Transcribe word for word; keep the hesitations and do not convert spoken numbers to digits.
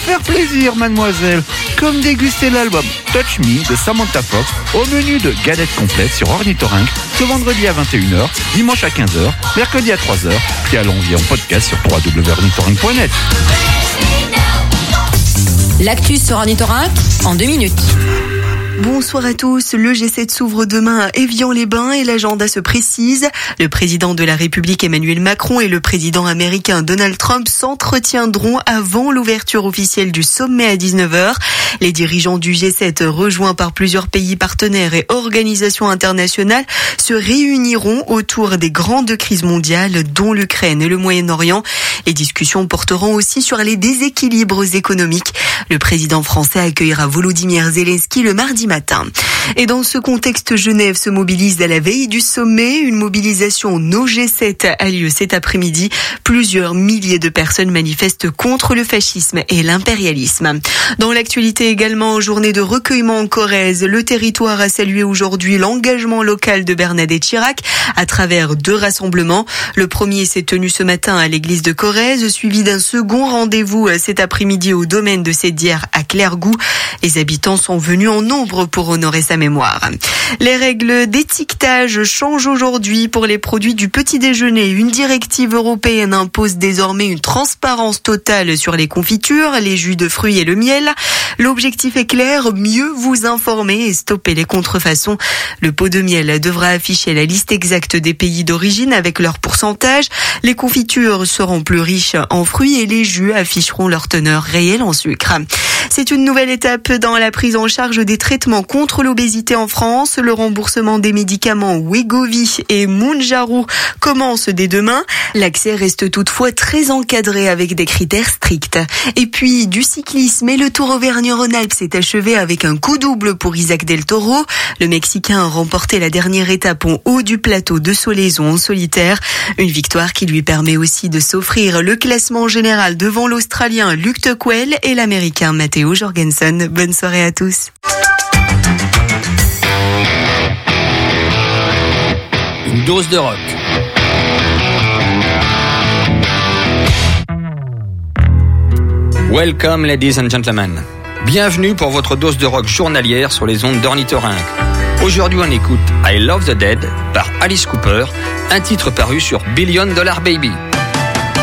faire plaisir, mademoiselle. Comme déguster l'album Touch Me de Samantha Fox au menu de galettes complètes sur Ornithorynque ce vendredi à vingt et une heures, dimanche à quinze heures, mercredi à trois heures, puis à l'envie en podcast sur w w w point ornithorynque point net. L'actu sur Ornithorynque en deux minutes. Bonsoir à tous. Le G sept s'ouvre demain à Évian-les-Bains et l'agenda se précise. Le président de la République Emmanuel Macron et le président américain Donald Trump s'entretiendront avant l'ouverture officielle du sommet à dix-neuf heures. Les dirigeants du G sept, rejoints par plusieurs pays partenaires et organisations internationales, se réuniront autour des grandes crises mondiales, dont l'Ukraine et le Moyen-Orient. Les discussions porteront aussi sur les déséquilibres économiques. Le président français accueillera Volodymyr Zelensky le mardi matin. Et dans ce contexte, Genève se mobilise à la veille du sommet. Une mobilisation No G sept a lieu cet après-midi. Plusieurs milliers de personnes manifestent contre le fascisme et l'impérialisme. Dans l'actualité également, journée de recueillement en Corrèze. Le territoire a salué aujourd'hui l'engagement local de Bernadette Chirac à travers deux rassemblements. Le premier s'est tenu ce matin à l'église de Corrèze, suivi d'un second rendez-vous cet après-midi au domaine de Sédière à Clairgouc. Les habitants sont venus en nombre pour honorer sa mémoire. Les règles d'étiquetage changent aujourd'hui pour les produits du petit déjeuner. Une directive européenne impose désormais une transparence totale sur les confitures, les jus de fruits et le miel. L'objectif est clair, mieux vous informer et stopper les contrefaçons. Le pot de miel devra afficher la liste exacte des pays d'origine avec leur pourcentage. Les confitures seront plus riches en fruits et les jus afficheront leur teneur réelle en sucre. C'est une nouvelle étape dans la prise en charge des traitements contre l'obésité en France. Le remboursement des médicaments Wegovy et Mounjaro commence dès demain. L'accès reste toutefois très encadré avec des critères stricts. Et puis du cyclisme, et le Tour Auvergne-Rhône-Alpes s'est achevé avec un coup double pour Isaac Del Toro. Le Mexicain a remporté la dernière étape en haut du plateau de Solaizon en solitaire. Une victoire qui lui permet aussi de s'offrir le classement général devant l'Australien Luke Tuckwell et l'Américain Matteo Jorgensen. Bonne soirée à tous. Une dose de rock. Welcome ladies and gentlemen. Bienvenue pour votre dose de rock journalière sur les ondes d'Ornithorynque. Aujourd'hui on écoute I Love the Dead par Alice Cooper, un titre paru sur Billion Dollar Baby.